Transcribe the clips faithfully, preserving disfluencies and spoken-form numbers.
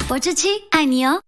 博之七爱你哦。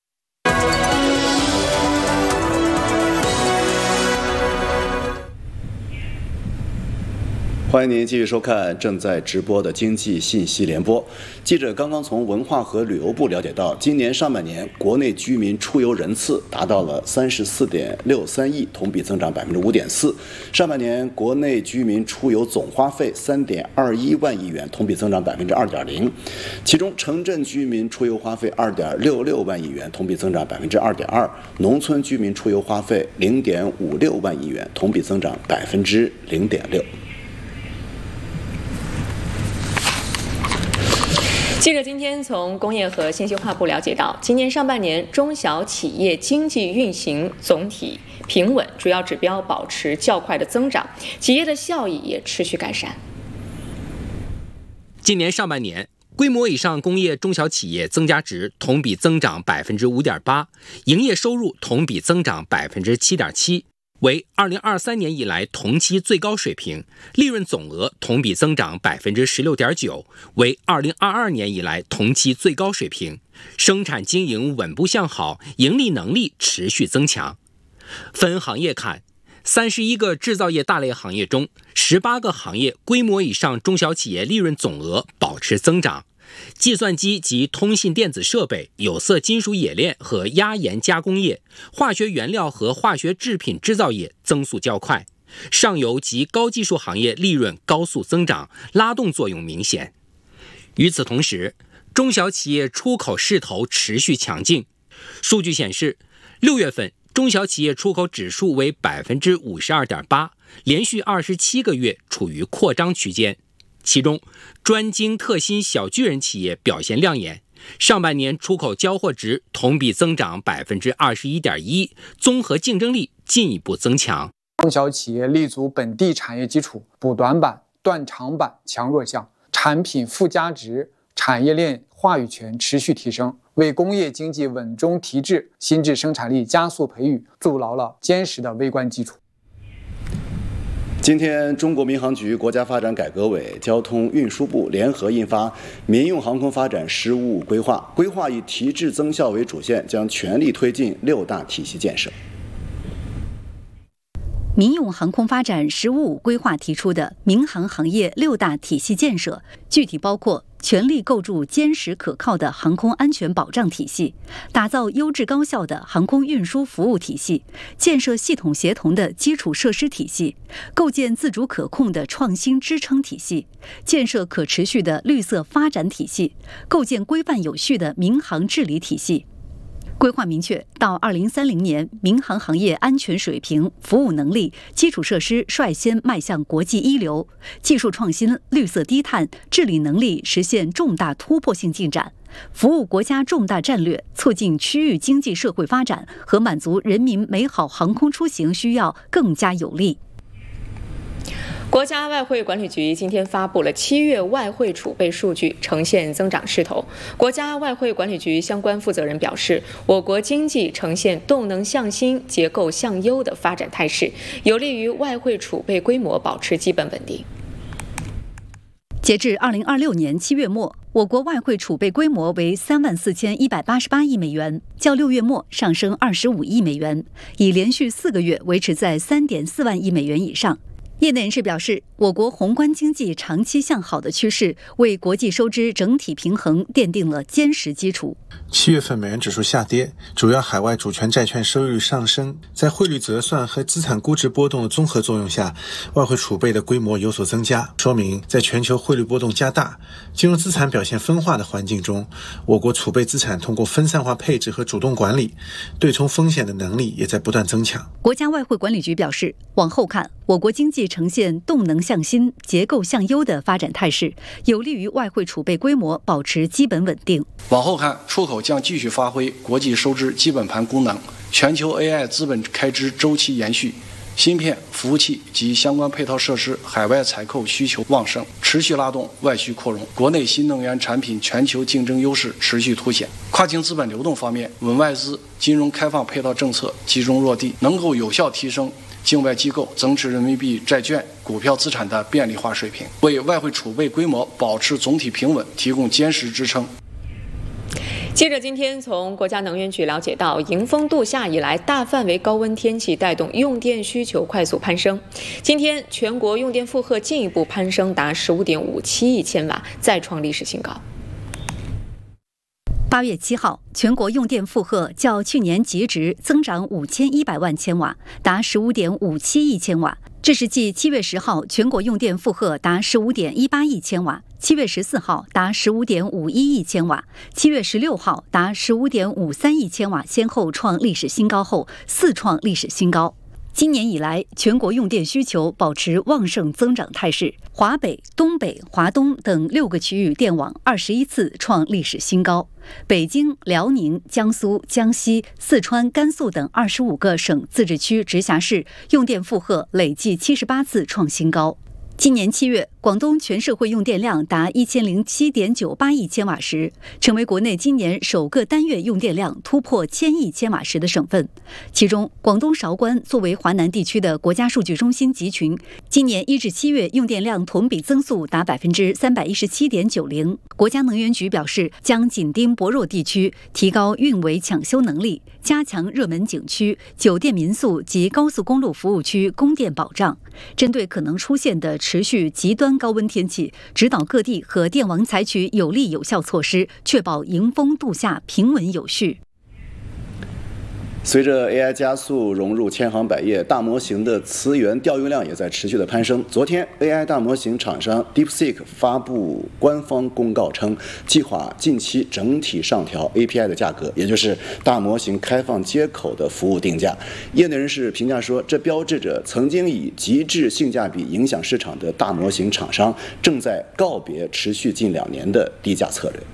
欢迎您继续收看正在直播的经济信息联播。记者刚刚从文化和旅游部了解到，今年上半年国内居民出游人次达到了三十四点六三亿，同比增长百分之五点四。上半年国内居民出游总花费三点二一万亿元，同比增长百分之二点零。其中，城镇居民出游花费二点六六万亿元，同比增长百分之二点二；农村居民出游花费零点五六万亿元，同比增长百分之零点六。 记者今天从工业和信息化部了解到，今年上半年中小企业经济运行总体平稳，主要指标保持较快的增长，企业的效益也持续改善。 今年上半年，规模以上工业中小企业增加值同比增长百分之五点八，营业收入同比增长百分之七点七。为二零二三年以来同期最高水平，利润总额同比增长百分之十六点九，为二零二二年以来同期最高水平。生产经营稳步向好，盈利能力持续增强。分行业看，三十一个制造业大类行业中，十八个行业规模以上中小企业利润总额保持增长。计算机及通信电子设备、有色金属冶炼和压延加工业、化学原料和化学制品制造业增速较快，上游及高技术行业利润高速增长，拉动作用明显。与此同时，中小企业出口势头持续强劲。数据显示，六月份中小企业出口指数为百分之五十二点八，连续二十七个月处于扩张区间。其中，专精特新小巨人企业表现亮眼，上半年出口交货值同比增长百分之二十一点一，综合竞争力进一步增强。 中小企业立足本地产业基础，补短板、断长板、强弱项，产品附加值、产业链话语权持续提升，为工业经济稳中提质、新质生产力加速培育筑牢了坚实的微观基础。 今天，中国民航局、国家发展改革委、交通运输部联合印发《民用航空发展“十五五”规划》，规划以提质增效为主线，将全力推进六大体系建设。 民用航空发展“十五五”规划提出的民航行业六大体系建设，具体包括全力构筑坚实可靠的航空安全保障体系，打造优质高效的航空运输服务体系，建设系统协同的基础设施体系，构建自主可控的创新支撑体系，建设可持续的绿色发展体系，构建规范有序的民航治理体系。规划明确，到二零三零年，民航行业安全水平、服务能力、基础设施率先迈向国际一流，技术创新、绿色低碳、治理能力实现重大突破性进展，服务国家重大战略，促进区域经济社会发展和满足人民美好航空出行需要更加有力。 国家外汇管理局今天发布了七月外汇储备数据，呈现增长势头。国家外汇管理局相关负责人表示，我国经济呈现动能向新、结构向优的发展态势，有利于外汇储备规模保持基本稳定。 截至二零二六年七月末，我国外汇储备规模为三万四千一百八十八亿美元，较六月末上升二十五亿美元，已连续四个月维持在三点四万亿美元以上。业内人士表示，我国宏观经济长期向好的趋势为国际收支整体平衡奠定了坚实基础。 七月份美元指数下跌，主要海外主权债券收益率上升，在汇率折算和资产估值波动的综合作用下，外汇储备的规模有所增加，说明在全球汇率波动加大、金融资产表现分化的环境中，我国储备资产通过分散化配置和主动管理，对冲风险的能力也在不断增强。 国家外汇管理局表示，往后看，我国经济呈现动能向新、结构向优的发展态势，有利于外汇储备规模保持基本稳定。 往后看，出口将继续发挥国际收支基本盘功能，全球 A I 资本开支周期延续，芯片、服务器及相关配套设施海外采购需求旺盛，持续拉动外需扩容，国内新能源产品全球竞争优势持续凸显。跨境资本流动方面，稳外资、金融开放配套政策集中落地，能够有效提升境外机构增持人民币债券、股票资产的便利化水平，为外汇储备规模保持总体平稳提供坚实支撑。 记者今天从国家能源局了解到，迎风度夏以来，大范围高温天气带动用电需求快速攀升。今天全国用电负荷进一步攀升达 十五点五七亿千瓦，再创历史新高。 八月七号，全国用电负荷较去年极值增长五千一百万千瓦，达 十五点五七亿千瓦。这是继七月十号全国用电负荷达 十五点一八亿千瓦，七月十四号达 十五点五一亿千瓦，七月十六号达 十五点五三亿千瓦，先后创历史新高后，四创历史新高。今年以来，全国用电需求保持旺盛增长态势，华北、东北、华东等六个区域电网二十一次创历史新高，北京、辽宁、江苏、江西、四川、甘肃等二十五个省、自治区、直辖市用电负荷累计七十八次创新高。今年七月，广东全社会用电量达一千零七点九八亿千瓦时，成为国内今年首个单月用电量突破千亿千瓦时的省份。其中，广东韶关作为华南地区的国家数据中心集群，今年一至七月用电量同比增速达百分之三百一十七点九零。国家能源局表示，将紧盯薄弱地区，提高运维抢修能力，加强热门景区、酒店民宿及高速公路服务区供电保障。针对可能出现的持续极端高温天气，指导各地和电网采取有力有效措施，确保迎风度夏平稳有序。 随着 A I 加速融入千行百业，大模型的词源调用量也在持续的攀升。昨天 ，A I 大模型厂商 DeepSeek 发布官方公告称，计划近期整体上调 A P I 的价格，也就是大模型开放接口的服务定价。业内人士评价说，这标志着曾经以极致性价比影响市场的大模型厂商正在告别持续近两年的低价策略。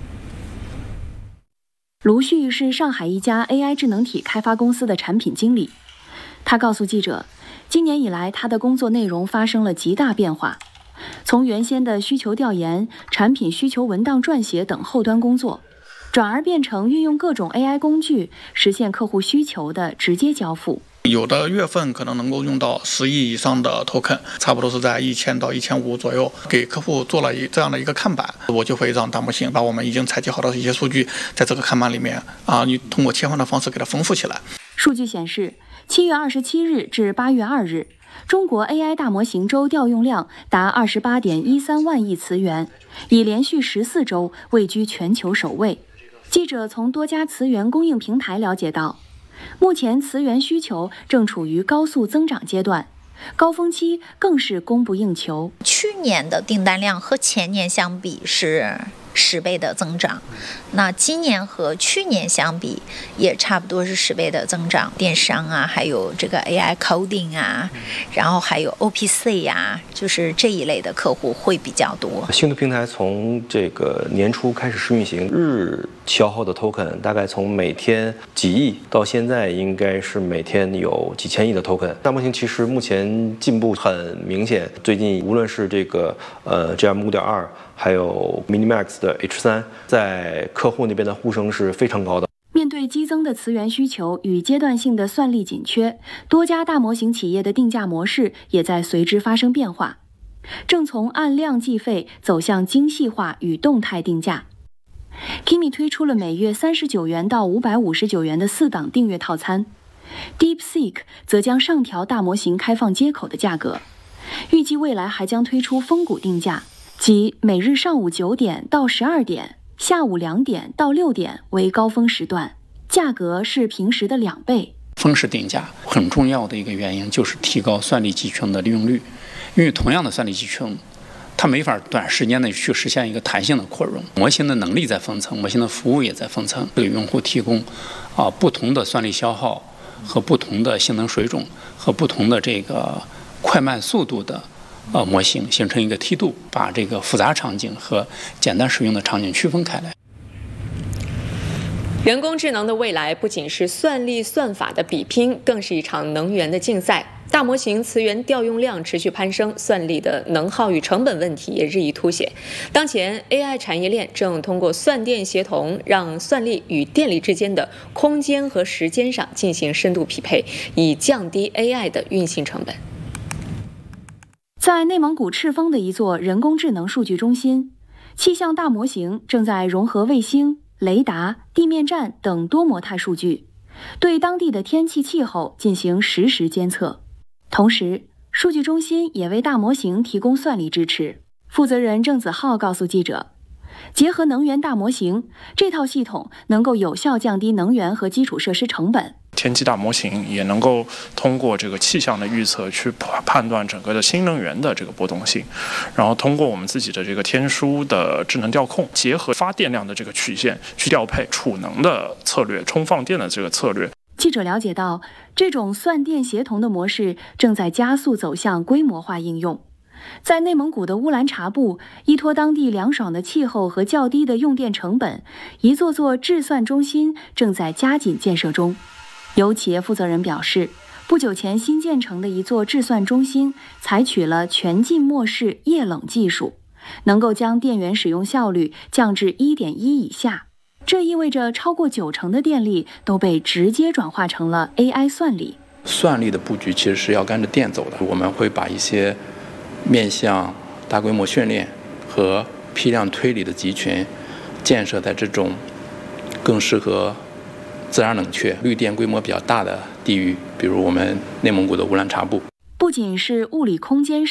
卢旭是上海一家 A I 智能体开发公司的产品经理，他告诉记者，今年以来他的工作内容发生了极大变化，从原先的需求调研、产品需求文档撰写等后端工作，转而变成运用各种 A I 工具实现客户需求的直接交付。 有的月份可能能够用到十亿以上的 token， 差不多是在一千到一千五左右，给客户做了一这样的一个看板，我就会让大模型把我们已经采集好的一些数据，在这个看板里面啊，你通过切换的方式给它丰富起来。 数据显示，七月二十七日至八月二日，中国 A I 大模型周调用量达二十八点一三万亿词元，已连续十四周位居全球首位。记者从多家词源供应平台了解到，目前词源需求正处于高速增长阶段，高峰期更是供不应求。 去年的订单量和前年相比是十倍的增长，那今年和去年相比也差不多是十倍的增长。电商啊，还有这个 A I coding 啊，然后还有 O P C 呀、啊，就是这一类的客户会比较多。 星图平台从这个年初开始试运行，日消耗的 token 大概从每天几亿到现在应该是每天有几千亿的 token。大模型其实目前进步很明显，最近无论是这个呃 G M 五点二。还有 Minimax 的 H 三， 在客户那边的呼声是非常高的。 面对激增的词源需求与阶段性的算力紧缺，多家大模型企业的定价模式也在随之发生变化，正从按量计费走向精细化与动态定价。Kimi 推出了每月三十九元到五百五十九元的四档订阅套餐 ，DeepSeek 则将上调大模型开放接口的价格，预计未来还将推出峰谷定价。即每日上午九点到十二点，下午两点到六点为高峰时段，价格是平时的两倍。 峰时定价很重要的一个原因就是提高算力集群的利用率，因为同样的算力集群，它没法短时间内去实现一个弹性的扩容，模型的能力在分层，模型的服务也在分层，给用户提供啊不同的算力消耗和不同的性能水准和不同的这个快慢速度的。呃，模型形成一个梯度，把这个复杂场景和简单使用的场景区分开来。 人工智能的未来不仅是算力算法的比拼，更是一场能源的竞赛。大模型词源调用量持续攀升，算力的能耗与成本问题也日益凸显。当前 A I 产业链正通过算电协同，让算力与电力之间的空间和时间上进行深度匹配，以降低 A I 的运行成本。 在内蒙古赤峰的一座人工智能数据中心，气象大模型正在融合卫星、 雷达、地面站等多模态数据，对当地的天气气候进行实时监测。同时，数据中心也为大模型提供算力支持。负责人郑子浩告诉记者，结合能源大模型，这套系统能够有效降低能源和基础设施成本。 天气大模型也能够通过这个气象的预测去判断整个的新能源的这个波动性，然后通过我们自己的这个天枢的智能调控，结合发电量的这个曲线去调配储能的策略、充放电的这个策略。 记者了解到，这种算电协同的模式正在加速走向规模化应用。在内蒙古的乌兰察布，依托当地凉爽的气候和较低的用电成本，一座座智算中心正在加紧建设中。有企业负责人表示，不久前新建成的一座智算中心采取了全浸没式液冷技术，能够将电源使用效率降至 一点一 以下。这意味着超过九成的电力都被直接转化成了 A I 算力。 算力的布局其实是要跟着电走的，我们会把一些面向大规模训练和批量推理的集群建设在这种更适合自然冷却、绿电规模比较大的地域，比如我们内蒙古的乌兰察布。 不仅是物理空间上